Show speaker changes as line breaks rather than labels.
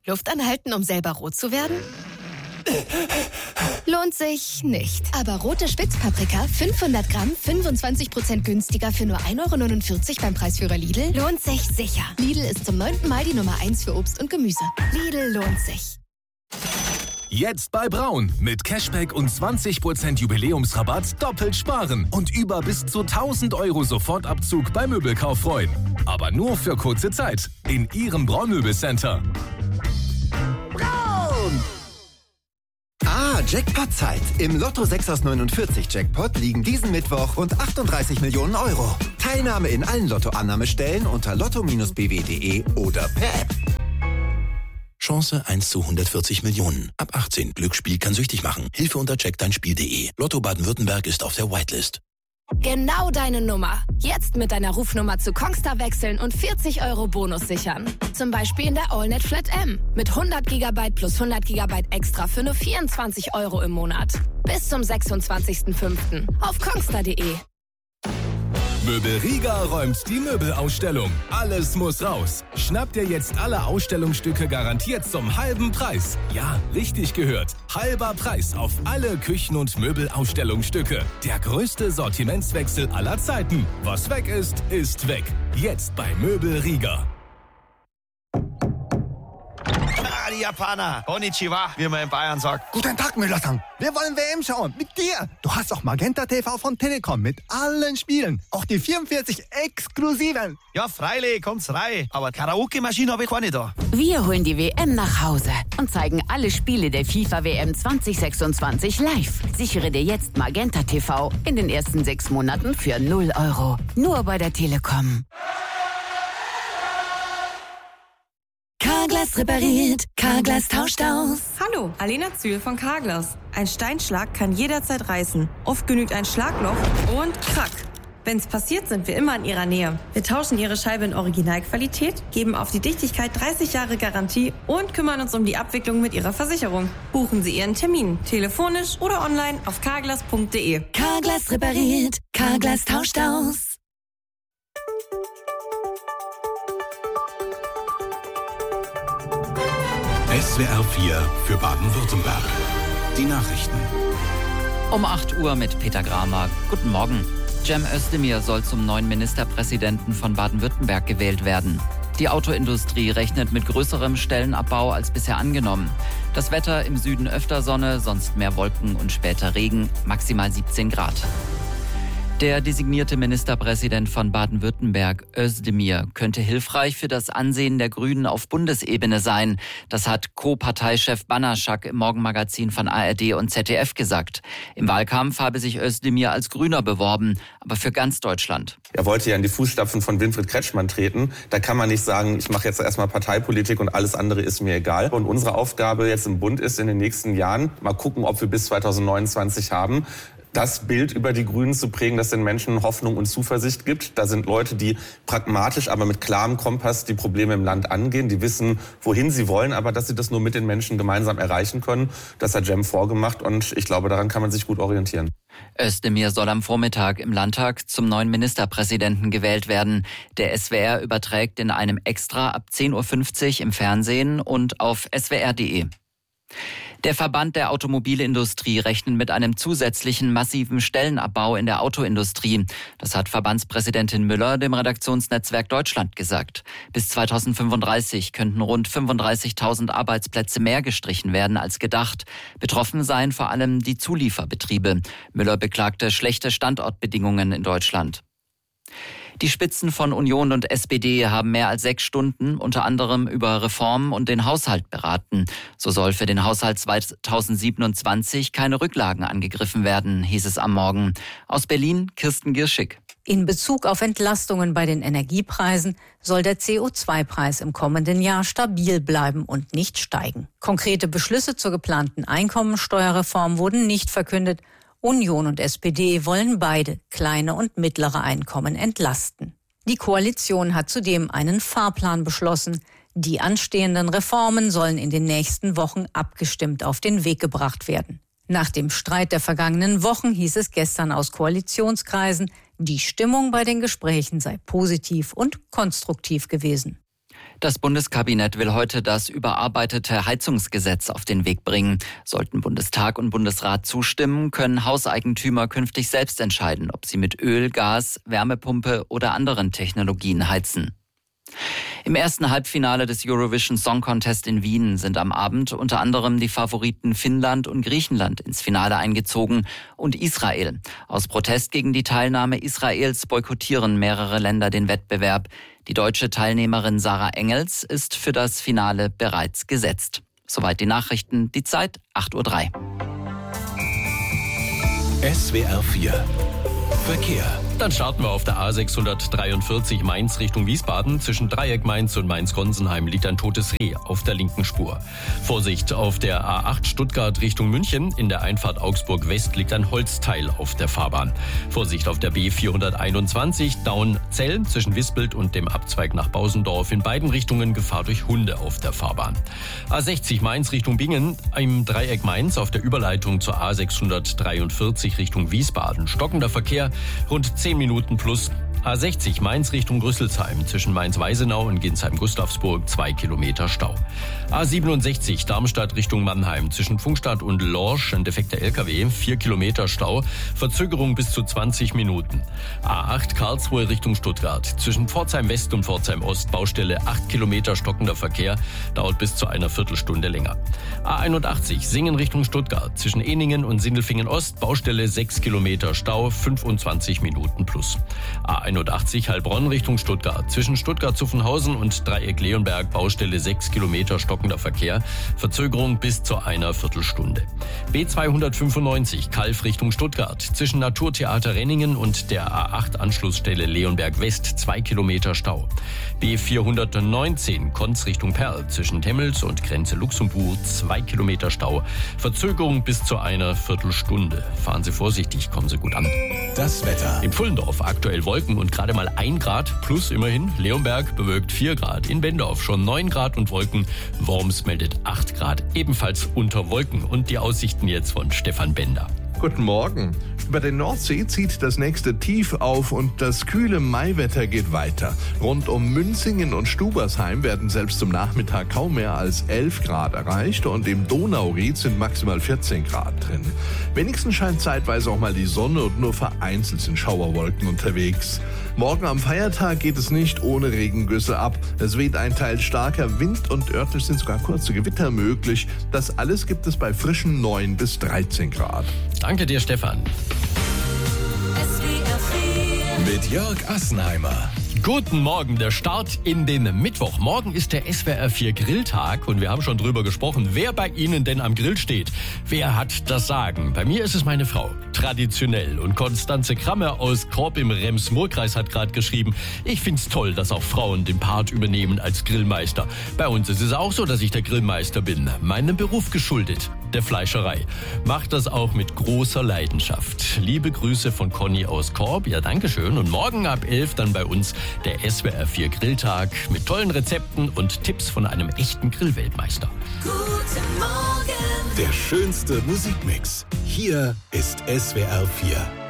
Luft anhalten, um selber rot zu werden? Lohnt sich nicht. Aber rote Spitzpaprika, 500 Gramm, 25% günstiger für nur 1,49 € beim Preisführer Lidl, lohnt sich sicher. Lidl ist zum 9. Mal die Nummer 1 für Obst und Gemüse. Lidl lohnt sich.
Jetzt bei Braun. Mit Cashback und 20% Jubiläumsrabatt doppelt sparen und über bis zu 1.000 € Sofortabzug beim Möbelkauf freuen. Aber nur für kurze Zeit. In Ihrem Braun-Möbelcenter.
Braun! Jackpot-Zeit. Im Lotto 6 aus 49 Jackpot liegen diesen Mittwoch rund 38 Millionen €. Teilnahme in allen Lotto-Annahmestellen unter lotto-bw.de oder per App.
Chance 1 zu 140 Millionen. Ab 18. Glücksspiel kann süchtig machen. Hilfe unter checkdeinspiel.de. Lotto Baden-Württemberg ist auf der Whitelist.
Genau deine Nummer. Jetzt mit deiner Rufnummer zu Kongstar wechseln und 40 € Bonus sichern. Zum Beispiel in der AllNet Flat M. Mit 100 GB plus 100 GB extra für nur 24 € im Monat. Bis zum 26.05. auf kongstar.de.
Möbel Riga räumt die Möbelausstellung. Alles muss raus. Schnapp dir jetzt alle Ausstellungsstücke garantiert zum halben Preis. Ja, richtig gehört. Halber Preis auf alle Küchen- und Möbelausstellungsstücke. Der größte Sortimentswechsel aller Zeiten. Was weg ist, ist weg. Jetzt bei Möbel Riga.
Die Japaner. Konnichiwa, wie man in Bayern sagt.
Guten Tag, Müller-san. Wir wollen WM schauen. Mit dir. Du hast doch Magenta TV von Telekom mit allen Spielen. Auch die 44 exklusiven.
Ja, freilich, kommt's rein. Aber Karaoke-Maschine habe ich keine da.
Wir holen die WM nach Hause und zeigen alle Spiele der FIFA-WM 2026 live. Sichere dir jetzt Magenta TV in den ersten 6 Monaten für 0 €. Nur bei der Telekom.
Carglass repariert, Carglass tauscht aus.
Hallo, Alena Zühl von Carglass. Ein Steinschlag kann jederzeit reißen. Oft genügt ein Schlagloch und krack. Wenn's passiert, sind wir immer in Ihrer Nähe. Wir tauschen Ihre Scheibe in Originalqualität, geben auf die Dichtigkeit 30 Jahre Garantie und kümmern uns um die Abwicklung mit Ihrer Versicherung. Buchen Sie Ihren Termin, telefonisch oder online auf carglass.de.
Carglass repariert, Carglass tauscht aus.
SWR 4 für Baden-Württemberg. Die Nachrichten.
Um 8 Uhr mit Peter Gramer. Guten Morgen. Cem Özdemir soll zum neuen Ministerpräsidenten von Baden-Württemberg gewählt werden. Die Autoindustrie rechnet mit größerem Stellenabbau als bisher angenommen. Das Wetter im Süden öfter Sonne, sonst mehr Wolken und später Regen, maximal 17 Grad. Der designierte Ministerpräsident von Baden-Württemberg, Özdemir, könnte hilfreich für das Ansehen der Grünen auf Bundesebene sein. Das hat Co-Parteichef Banaschak im Morgenmagazin von ARD und ZDF gesagt. Im Wahlkampf habe sich Özdemir als Grüner beworben, aber für ganz Deutschland.
Er wollte ja in die Fußstapfen von Winfried Kretschmann treten. Da kann man nicht sagen, ich mache jetzt erstmal Parteipolitik und alles andere ist mir egal. Und unsere Aufgabe jetzt im Bund ist in den nächsten Jahren, mal gucken, ob wir bis 2029 haben, das Bild über die Grünen zu prägen, das den Menschen Hoffnung und Zuversicht gibt. Da sind Leute, die pragmatisch, aber mit klarem Kompass die Probleme im Land angehen, die wissen, wohin sie wollen, aber dass sie das nur mit den Menschen gemeinsam erreichen können. Das hat Cem vorgemacht und ich glaube, daran kann man sich gut orientieren.
Özdemir soll am Vormittag im Landtag zum neuen Ministerpräsidenten gewählt werden. Der SWR überträgt in einem Extra ab 10.50 Uhr im Fernsehen und auf swr.de. Der Verband der Automobilindustrie rechnet mit einem zusätzlichen massiven Stellenabbau in der Autoindustrie. Das hat Verbandspräsidentin Müller dem Redaktionsnetzwerk Deutschland gesagt. Bis 2035 könnten rund 35.000 Arbeitsplätze mehr gestrichen werden als gedacht. Betroffen seien vor allem die Zulieferbetriebe. Müller beklagte schlechte Standortbedingungen in Deutschland. Die Spitzen von Union und SPD haben mehr als 6 Stunden unter anderem über Reformen und den Haushalt beraten. So soll für den Haushalt 2027 keine Rücklagen angegriffen werden, hieß es am Morgen. Aus Berlin, Kirsten Gierschig.
In Bezug auf Entlastungen bei den Energiepreisen soll der CO2-Preis im kommenden Jahr stabil bleiben und nicht steigen. Konkrete Beschlüsse zur geplanten Einkommensteuerreform wurden nicht verkündet. Union und SPD wollen beide kleine und mittlere Einkommen entlasten. Die Koalition hat zudem einen Fahrplan beschlossen. Die anstehenden Reformen sollen in den nächsten Wochen abgestimmt auf den Weg gebracht werden. Nach dem Streit der vergangenen Wochen hieß es gestern aus Koalitionskreisen, die Stimmung bei den Gesprächen sei positiv und konstruktiv gewesen.
Das Bundeskabinett will heute das überarbeitete Heizungsgesetz auf den Weg bringen. Sollten Bundestag und Bundesrat zustimmen, können Hauseigentümer künftig selbst entscheiden, ob sie mit Öl, Gas, Wärmepumpe oder anderen Technologien heizen. Im ersten Halbfinale des Eurovision Song Contest in Wien sind am Abend unter anderem die Favoriten Finnland und Griechenland ins Finale eingezogen und Israel. Aus Protest gegen die Teilnahme Israels boykottieren mehrere Länder den Wettbewerb. Die deutsche Teilnehmerin Sarah Engels ist für das Finale bereits gesetzt. Soweit die Nachrichten, die Zeit 8:03 Uhr.
SWR 4 Verkehr.
Dann starten wir auf der A643 Mainz Richtung Wiesbaden. Zwischen Dreieck Mainz und Mainz-Gonsenheim liegt ein totes Reh auf der linken Spur. Vorsicht auf der A8 Stuttgart Richtung München. In der Einfahrt Augsburg West liegt ein Holzteil auf der Fahrbahn. Vorsicht auf der B421 Daun-Zell zwischen Wispelt und dem Abzweig nach Bausendorf. In beiden Richtungen Gefahr durch Hunde auf der Fahrbahn. A60 Mainz Richtung Bingen. Im Dreieck Mainz auf der Überleitung zur A643 Richtung Wiesbaden. Stockender Verkehr, rund 10 Minuten plus. A60 Mainz Richtung Rüsselsheim. Zwischen Mainz-Weisenau und Ginsheim-Gustavsburg 2 Kilometer Stau. A67 Darmstadt Richtung Mannheim. Zwischen Pfungstadt und Lorsch ein defekter LKW. 4 Kilometer Stau. Verzögerung bis zu 20 Minuten. A8 Karlsruhe Richtung Stuttgart. Zwischen Pforzheim West und Pforzheim Ost Baustelle 8 Kilometer stockender Verkehr. Dauert bis zu einer Viertelstunde länger. A81 Singen Richtung Stuttgart. Zwischen Eningen und Sindelfingen Ost Baustelle 6 Kilometer Stau. 25 Minuten plus. A81 Heilbronn Richtung Stuttgart. Zwischen Stuttgart-Zuffenhausen und Dreieck-Leonberg Baustelle 6 Kilometer stockender Verkehr. Verzögerung bis zu einer Viertelstunde. B295 Kalf Richtung Stuttgart. Zwischen Naturtheater Renningen und der A8 Anschlussstelle Leonberg West 2 Kilometer Stau. B419 Konz Richtung Perl. Zwischen Temmels und Grenze Luxemburg 2 Kilometer Stau. Verzögerung bis zu einer Viertelstunde. Fahren Sie vorsichtig, kommen Sie gut an.
Das Wetter.
In Pfullendorf aktuell Wolken und gerade mal 1 Grad plus immerhin. Leonberg bewölkt 4 Grad. In Bendorf schon 9 Grad und Wolken. Worms meldet 8 Grad, ebenfalls unter Wolken. Und die Aussichten jetzt von Stefan Bender.
Guten Morgen. Über der Nordsee zieht das nächste Tief auf und das kühle Maiwetter geht weiter. Rund um Münzingen und Stubersheim werden selbst zum Nachmittag kaum mehr als 11 Grad erreicht und im Donauried sind maximal 14 Grad drin. Wenigstens scheint zeitweise auch mal die Sonne und nur vereinzelt sind Schauerwolken unterwegs. Morgen am Feiertag geht es nicht ohne Regengüsse ab. Es weht ein Teil starker Wind und örtlich sind sogar kurze Gewitter möglich. Das alles gibt es bei frischen 9 bis 13 Grad.
Danke dir, Stefan.
Mit Jörg Assenheimer.
Guten Morgen, der Start in den Mittwoch. Morgen ist der SWR 4 Grilltag und wir haben schon drüber gesprochen, wer bei Ihnen denn am Grill steht. Wer hat das Sagen? Bei mir ist es meine Frau, traditionell. Und Konstanze Kramme aus Korb im Rems-Murr-Kreis hat gerade geschrieben, ich find's toll, dass auch Frauen den Part übernehmen als Grillmeister. Bei uns ist es auch so, dass ich der Grillmeister bin, meinem Beruf geschuldet, der Fleischerei. Macht das auch mit großer Leidenschaft. Liebe Grüße von Conny aus Korb, ja dankeschön. Und morgen ab 11 dann bei uns der SWR 4 Grilltag mit tollen Rezepten und Tipps von einem echten Grillweltmeister.
Guten Morgen.
Der schönste Musikmix. Hier ist SWR 4.